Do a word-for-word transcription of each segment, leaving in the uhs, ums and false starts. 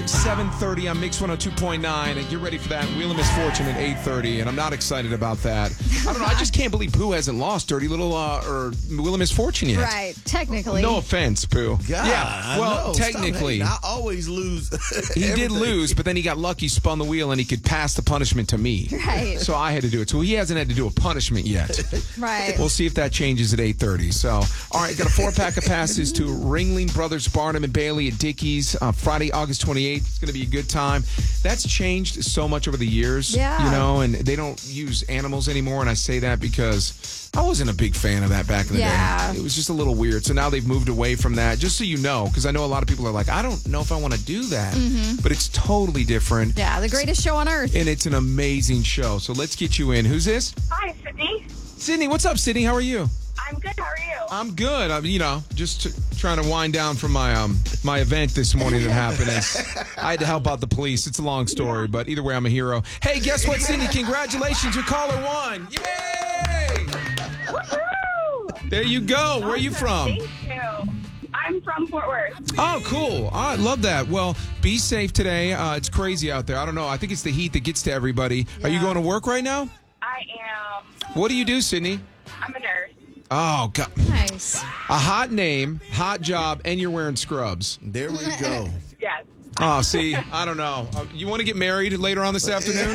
seven thirty on Mix one oh two point nine. And get ready for that Wheel of Misfortune at eight thirty. And I'm not excited about that. I don't know. I just can't believe Pooh hasn't lost Dirty Little uh, or Wheel of Misfortune yet. Right. Technically. No offense, Pooh. God, yeah. Well, I know. technically. I always lose. He did everything. lose, but then he got lucky, spun the wheel, and he could pass the punishment to me. Right. So I had to do it. So he hasn't had to do a punishment yet. Right. We'll see if that changes at eight thirty. So, all right, got a four-pack of passes to Ringling Brothers Barnum and Bailey at Dickies uh, Friday, August twenty-eighth. It's going to be a good time. That's changed so much over the years, Yeah. you know, and they don't use animals anymore, and I say that because I wasn't a big fan of that back in the Yeah. day. It was just a little weird. So now they've moved away from that, just so you know, because I know a lot of people are like, I don't know if I want to do that, but it's totally different. Yeah, the greatest show on earth. And it's an amazing show. So let's get you in. Who's this? Hi, Sydney. Sydney, what's up, Sydney? How are you? I'm good. How are you? I'm good. I'm, you know, just t- trying to wind down from my um my event this morning that happened. It's, I had to help out the police. It's a long story, but either way, I'm a hero. Hey, guess what, Sydney? Congratulations, you're caller one. Yay! Woohoo! There you go. Where are you from? Thank you. I'm from Fort Worth. Oh, cool. I love that. Well, be safe today. Uh, it's crazy out there. I don't know. I think it's the heat that gets to everybody. Are you Yeah. going to work right now? I am. What do you do, Sydney? I'm a nurse. Oh, God. Nice. A hot name, hot job, and you're wearing scrubs. There we go. Yes. Oh, see, I don't know. Uh, you want to get married later on this afternoon?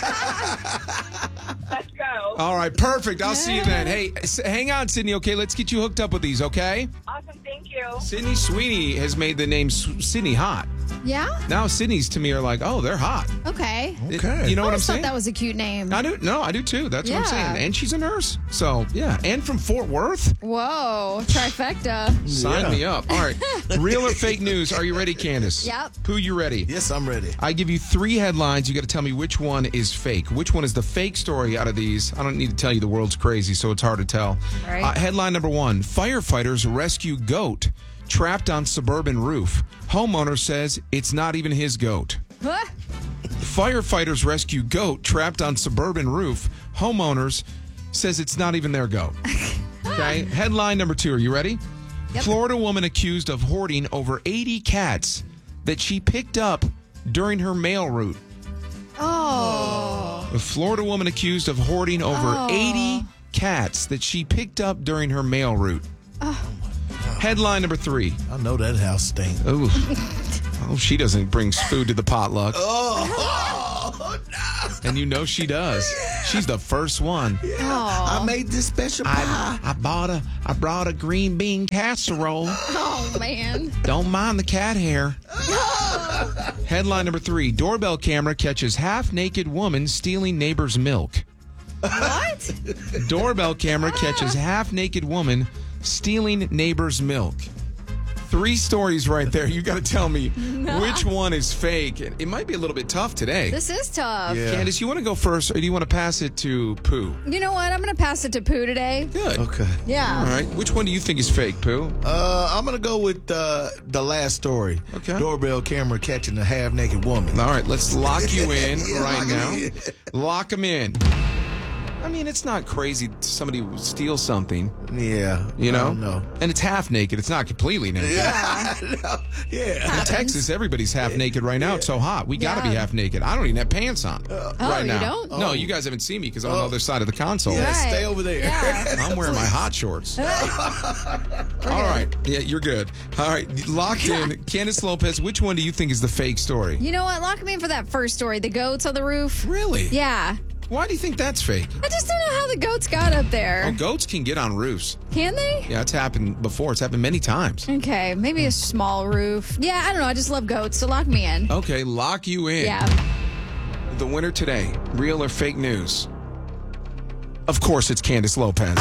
Let's go. All right, perfect. I'll see you then. Hey, s- hang on, Sydney, okay? Let's get you hooked up with these, okay? Awesome. Thank you. Sydney Sweeney has made the name S- Sydney hot. Yeah? Now Sydney's to me are like, oh, they're hot. Okay. It- Okay. you know I what I'm always thought saying? that was a cute name. I do. No, I do too. That's what I'm Yeah. saying. And she's a nurse. So, yeah. And from Fort Worth? Whoa. Trifecta. Sign Yeah. me up. All right. Real or fake news? Are you ready, Candace? Yep. Pooh, you ready? Yes, I'm ready. I give you three headlines. You got to tell me which one is fake. Which one is the fake story out of these? I don't need to tell you the world's crazy, so it's hard to tell. Right. Uh, headline number one: firefighters rescue goat trapped on suburban roof. Homeowner says it's not even his goat. Huh? Firefighters rescue goat trapped on suburban roof. Homeowners says it's not even their goat. Okay. Headline number two. Are you ready? Yep. Florida woman accused of hoarding over eighty cats that she picked up during her mail route. Oh. A Florida woman accused of hoarding over Oh. eighty cats that she picked up during her mail route. Headline number three. I know that house stinks. Ooh. Oh, she doesn't bring food to the potluck. Oh, no. And you know she does. She's the first one. I made this special pie. I, I bought a I brought a green bean casserole. Oh, man. Don't mind the cat hair. Headline number three. Doorbell camera catches half-naked woman stealing neighbor's milk. What? Doorbell camera catches half-naked woman stealing neighbor's milk. Three stories right there. You got to tell me which one is fake. It, it might be a little bit tough today. This is tough. Yeah. Candace, you want to go first, or do you want to pass it to Pooh? You know what? I'm going to pass it to Pooh today. Good. Okay. Yeah. All right. Which one do you think is fake, Pooh? Uh, I'm going to go with uh, the last story. Okay. Doorbell camera catching a half-naked woman. All right. Let's lock you in Yeah, right lock now. me in. Lock him in. I mean, it's not crazy somebody would steal something, Yeah. you know? No. And it's half naked. It's not completely naked. Yeah. no. Yeah. In Texas, everybody's half naked right now. It's so hot. We got to be Yeah. half naked. I don't even have pants on right Oh, you now. don't? No, you guys haven't seen me because I'm on the other side of the console. Yeah, Right. stay over there. Yeah. I'm wearing my hot shorts. All right. Yeah, you're good. All right. Locked in. Candace Lopez, which one do you think is the fake story? You know what? Lock me in for that first story. The goats on the roof. Really? Yeah. Why do you think that's fake? I just don't know how the goats got up there. Oh, goats can get on roofs. Can they? Yeah, it's happened before. It's happened many times. Okay, maybe a small roof. Yeah, I don't know. I just love goats, so lock me in. Okay, lock you in. Yeah. The winner today, real or fake news? Of course, it's Candace Lopez.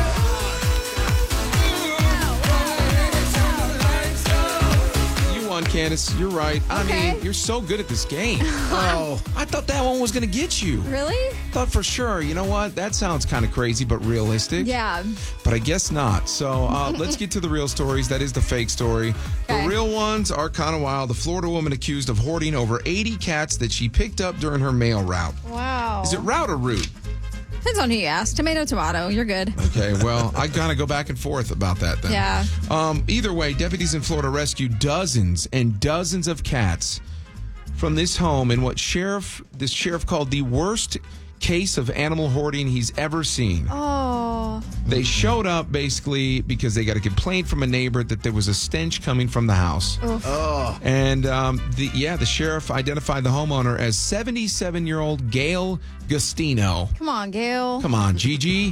You won, Candace. You're right. I Okay. mean, you're so good at this game. Oh, I thought that one was going to get you. Really? Thought for sure. You know what? That sounds kind of crazy, but realistic. Yeah. But I guess not. So uh, let's get to the real stories. That is the fake story. Okay. The real ones are kind of wild. The Florida woman accused of hoarding over eighty cats that she picked up during her mail route. Wow. Is it route or route? Depends on who you ask. Tomato, tomato. You're good. Okay, well, I kind of go back and forth about that then. Yeah. Um, either way, deputies in Florida rescued dozens and dozens of cats from this home in what sheriff this sheriff called the worst case of animal hoarding he's ever seen. Oh. They showed up basically because they got a complaint from a neighbor that there was a stench coming from the house. Oof. Oh. And the the yeah, the sheriff identified the homeowner as seventy-seven-year-old Gail Gustino. Come on, Gail. Come on, Gigi.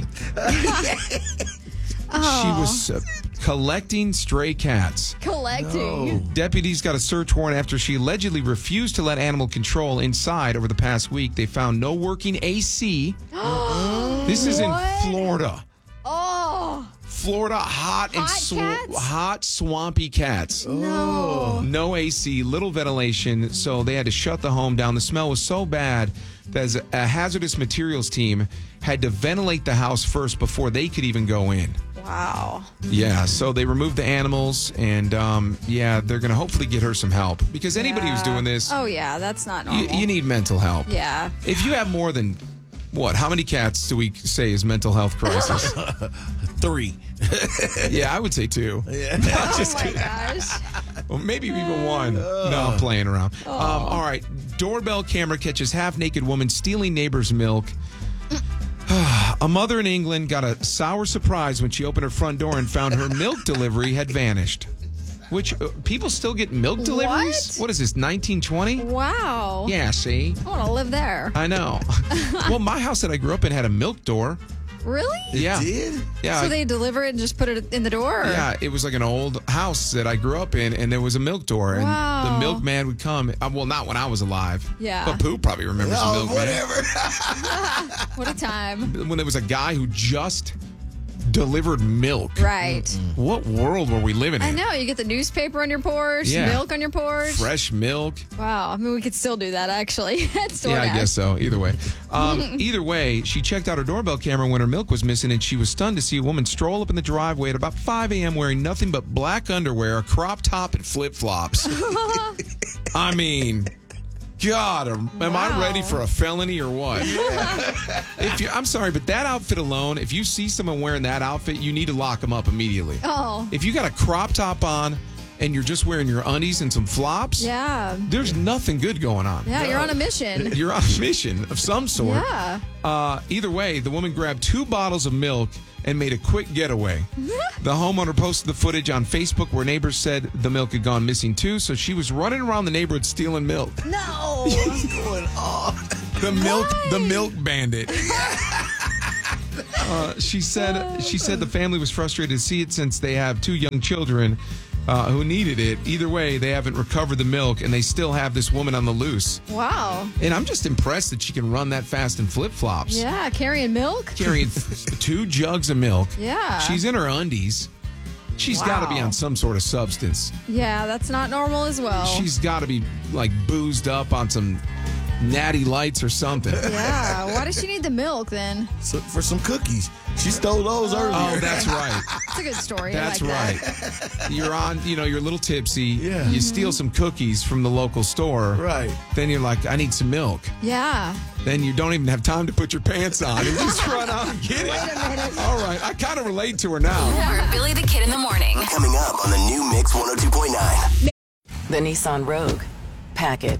She was uh, collecting stray cats. Collecting. Deputies got a search warrant after she allegedly refused to let animal control inside over the past week. They found no working A C. This is What? in Florida. Oh. Florida, hot, and Hot sw- cats? hot, swampy cats. No. No A C, little ventilation, so they had to shut the home down. The smell was so bad that a hazardous materials team had to ventilate the house first before they could even go in. Wow. Yeah, so they removed the animals, and um, yeah, they're going to hopefully get her some help because anybody who's Yeah. doing this, Oh, yeah, that's not you, normal. you need mental help. Yeah. If you have more than what? How many cats do we say is mental health crisis? Three. Yeah, I would say two. Yeah. Oh, my gosh. Well, maybe even one. No, I'm playing around. Um, all right. Doorbell camera catches half-naked woman stealing neighbor's milk. A mother in England got a sour surprise when she opened her front door and found her milk delivery had vanished. Which, uh, people still get milk deliveries? What? What is this, nineteen twenty? Wow. Yeah, see? I want to live there. I know. Well, my house that I grew up in had a milk door. Really? Yeah. Did? Yeah. So I- they deliver it and just put it in the door? or- Yeah, it was like an old house that I grew up in, and there was a milk door, and Wow. the milkman would come. Uh, well, not when I was alive. Yeah. But Pooh probably remembers the Oh, milkman. whatever. What a time. When there was a guy who just delivered milk. Right. What world were we living in? I know. You get the newspaper on your porch, Yeah. milk on your porch. Fresh milk. Wow. I mean, we could still do that, actually. At Yeah, I DoorDash. guess so. Either way. Um, either way, she checked out her doorbell camera when her milk was missing, and she was stunned to see a woman stroll up in the driveway at about five a.m. wearing nothing but black underwear, a crop top, and flip-flops. I mean... God, am, am I Wow. ready for a felony or what? If you, I'm sorry, but that outfit alone, if you see someone wearing that outfit, you need to lock them up immediately. Oh. If you got a crop top on and you're just wearing your undies and some flops, Yeah. there's nothing good going on. Yeah, you're on a mission. You're on a mission of some sort. Yeah. Uh, either way, the woman grabbed two bottles of milk and made a quick getaway. The homeowner posted the footage on Facebook where neighbors said the milk had gone missing too, so she was running around the neighborhood stealing milk. No. What's going on? The milk, the milk bandit. Uh, she said she said the family was frustrated to see it since they have two young children uh, who needed it. Either way, they haven't recovered the milk, and they still have this woman on the loose. Wow. And I'm just impressed that she can run that fast in flip-flops. Yeah, carrying milk? Carrying th- two jugs of milk. Yeah. She's in her undies. She's got to be Wow. on some sort of substance. Yeah, that's not normal as well. She's got to be like boozed up on some natty lights or something. Yeah, why does she need the milk then? So, for some cookies. She stole those earlier. Oh, that's right. It's a good story. That's I like right. That. You're on, you know, you're a little tipsy. Yeah. You steal some cookies from the local store. Right. Then you're like, I need some milk. Yeah. Then you don't even have time to put your pants on and just run out and get it. Wait a minute. All right. I kind of relate to her now. More Billy the Kid in the morning. Coming up on the new Mix one oh two point nine. The Nissan Rogue. Pack it.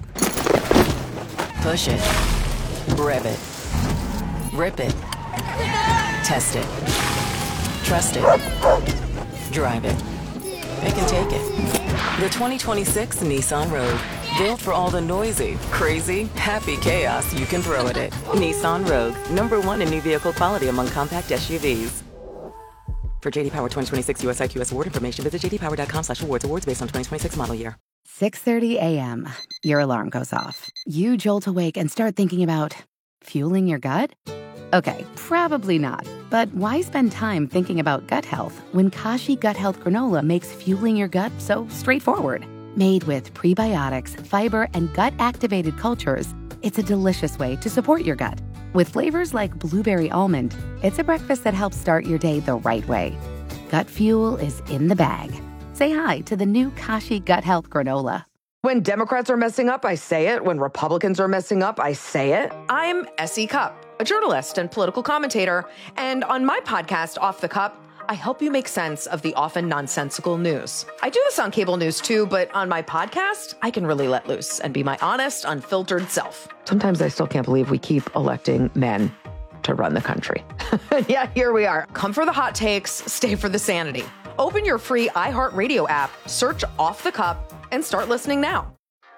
Push it. Rev it. Rip it. Test it. Trust it. Drive it. It can take it. The twenty twenty-six Nissan Rogue. Built for all the noisy, crazy, happy chaos you can throw at it. Nissan Rogue. Number one in new vehicle quality among compact S U Vs. For J D Power twenty twenty-six U S I Q S award information, visit j d power dot com slash awards. Awards based on twenty twenty-six model year. six thirty a.m. Your alarm goes off. You jolt awake and start thinking about fueling your gut? Okay, probably not. But why spend time thinking about gut health when Kashi Gut Health Granola makes fueling your gut so straightforward? Made with prebiotics, fiber, and gut-activated cultures, it's a delicious way to support your gut. With flavors like blueberry almond, it's a breakfast that helps start your day the right way. Gut fuel is in the bag. Say hi to the new Kashi Gut Health Granola. When Democrats are messing up, I say it. When Republicans are messing up, I say it. I'm Essie Cupp, a journalist and political commentator. And on my podcast, Off the Cup, I help you make sense of the often nonsensical news. I do this on cable news too, but on my podcast, I can really let loose and be my honest, unfiltered self. Sometimes I still can't believe we keep electing men to run the country. Yeah, here we are. Come for the hot takes, stay for the sanity. Open your free iHeartRadio app, search Off the Cup, and start listening now.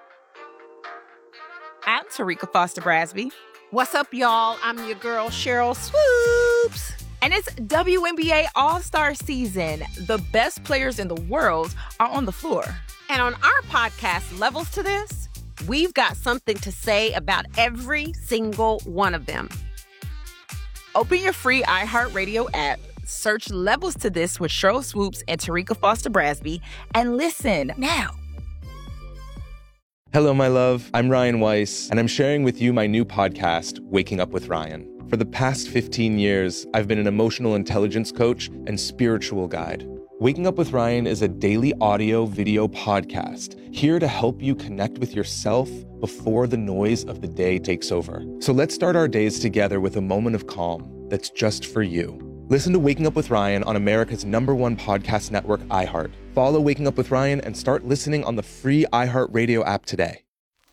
I'm Tarika Foster Brasby. What's up, y'all? I'm your girl, Cheryl Swoops. And it's W N B A All-Star season. The best players in the world are on the floor. And on our podcast, Levels to This, we've got something to say about every single one of them. Open your free iHeartRadio app, search Levels to This with Cheryl Swoops and Tarika Foster Brasby, and listen now. Hello, my love. I'm Ryan Weiss, and I'm sharing with you my new podcast, Waking Up with Ryan. For the past fifteen years, I've been an emotional intelligence coach and spiritual guide. Waking Up with Ryan is a daily audio video podcast here to help you connect with yourself before the noise of the day takes over. So let's start our days together with a moment of calm that's just for you. Listen to Waking Up with Ryan on America's number one podcast network, iHeart. Follow Waking Up with Ryan and start listening on the free iHeartRadio app today.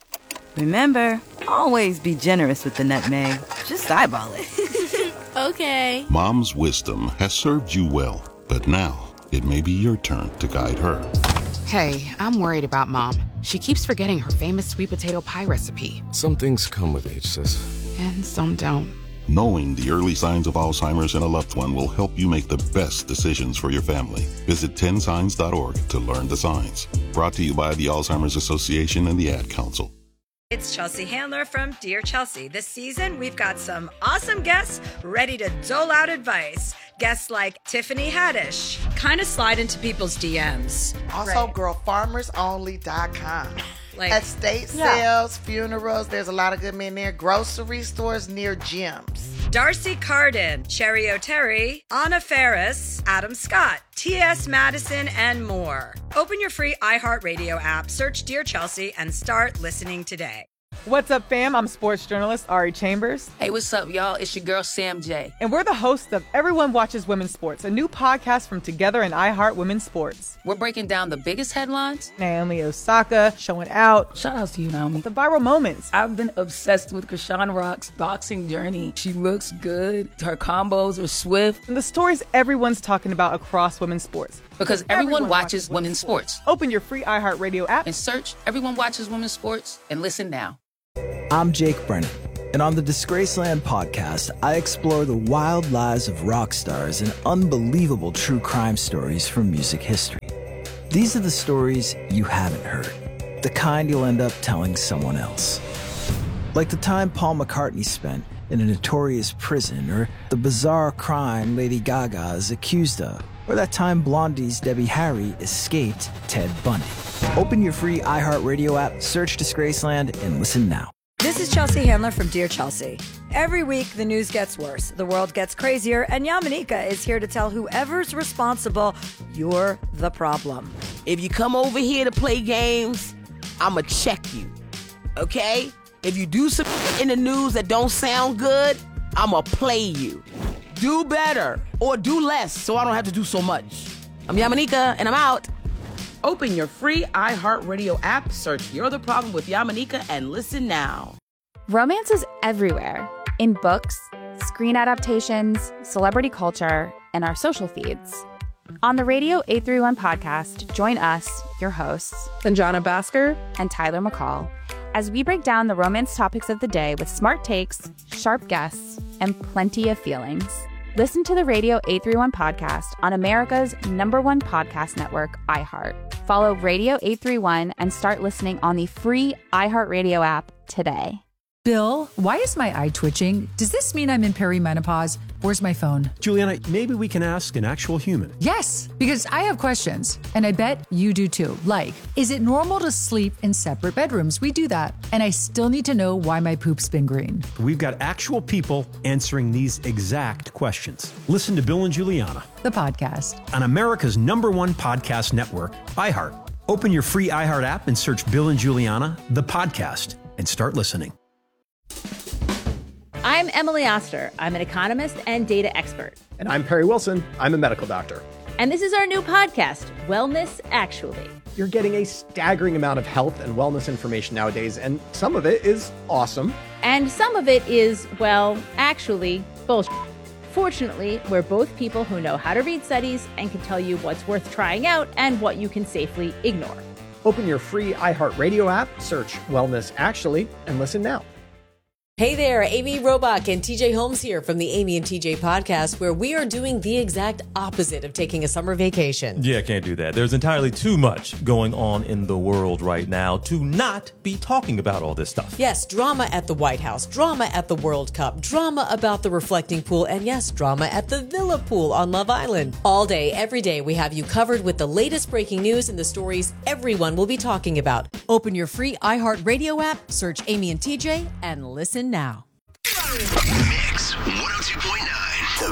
Remember, always be generous with the nutmeg. Just eyeball it. Okay. Mom's wisdom has served you well, but now it may be your turn to guide her. Hey, I'm worried about Mom. She keeps forgetting her famous sweet potato pie recipe. Some things come with age, sis. And some don't. Knowing the early signs of Alzheimer's in a loved one will help you make the best decisions for your family. Visit ten signs dot org to learn the signs. Brought to you by the Alzheimer's Association and the Ad Council. It's Chelsea Handler from Dear Chelsea. This season, we've got some awesome guests ready to dole out advice. Guests like Tiffany Haddish, kind of slide into people's D Ms. Also, right. girl farmers only dot com. Like, estate yeah. sales, funerals, there's a lot of good men there. Grocery stores near gyms. Darcy Carden, Cherry O'Terry, Anna Ferris, Adam Scott, T S Madison, and more. Open your free iHeartRadio app, search Dear Chelsea, and start listening today. What's up, fam? I'm sports journalist Ari Chambers. Hey, what's up, y'all? It's your girl, Sam J. And we're the hosts of Everyone Watches Women's Sports, a new podcast from Together and iHeart Women's Sports. We're breaking down the biggest headlines. Naomi Osaka showing out. Shout out to you, Naomi. The viral moments. I've been obsessed with Krishan Rock's boxing journey. She looks good. Her combos are swift. And the stories everyone's talking about across women's sports. Because everyone, everyone watches, watches women's sports. sports. Open your free iHeartRadio app and search Everyone Watches Women's Sports and listen now. I'm Jake Brennan, and on the Disgraceland podcast, I explore the wild lives of rock stars and unbelievable true crime stories from music history. These are the stories you haven't heard, the kind you'll end up telling someone else. Like the time Paul McCartney spent in a notorious prison, or the bizarre crime Lady Gaga is accused of, or that time Blondie's Debbie Harry escaped Ted Bundy. Open your free iHeartRadio app, search Disgraceland, and listen now. This is Chelsea Handler from Dear Chelsea. Every week, the news gets worse, the world gets crazier, and Yamanika is here to tell whoever's responsible, you're the problem. If you come over here to play games, I'ma check you, okay? If you do something in the news that don't sound good, I'ma play you. Do better, or do less, so I don't have to do so much. I'm Yamanika, and I'm out. Open your free iHeartRadio app, search You're the Problem with Yamanika, and listen now. Romance is everywhere. In books, screen adaptations, celebrity culture, and our social feeds. On the Radio eight thirty-one podcast, join us, your hosts, Sanjana Bhaskar and Tyler McCall, as we break down the romance topics of the day with smart takes, sharp guests, and plenty of feelings. Listen to the Radio eight thirty-one podcast on America's number one podcast network, iHeart. Follow Radio eight thirty-one and start listening on the free iHeartRadio app today. Bill, why is my eye twitching? Does this mean I'm in perimenopause? Where's my phone? Juliana, maybe we can ask an actual human. Yes, because I have questions, and I bet you do too. Like, is it normal to sleep in separate bedrooms? We do that. And I still need to know why my poop's been green. We've got actual people answering these exact questions. Listen to Bill and Juliana, the podcast, on America's number one podcast network, iHeart. Open your free iHeart app and search Bill and Juliana, the podcast, and start listening. I I'm Emily Oster. I'm an economist and data expert. And I'm Perry Wilson. I'm a medical doctor. And this is our new podcast, Wellness Actually. You're getting a staggering amount of health and wellness information nowadays, and some of it is awesome. And some of it is, well, actually, bullshit. Fortunately, we're both people who know how to read studies and can tell you what's worth trying out and what you can safely ignore. Open your free iHeartRadio app, search Wellness Actually, and listen now. Hey there, Amy Robach and T J Holmes here from the Amy and T J podcast, where we are doing the exact opposite of taking a summer vacation. Yeah, can't do that. There's entirely too much going on in the world right now to not be talking about all this stuff. Yes, drama at the White House, drama at the World Cup, drama about the reflecting pool, and yes, drama at the Villa Pool on Love Island. All day, every day, we have you covered with the latest breaking news and the stories everyone will be talking about. Open your free iHeartRadio app, search Amy and T J, and listen now. Mix one oh two point nine.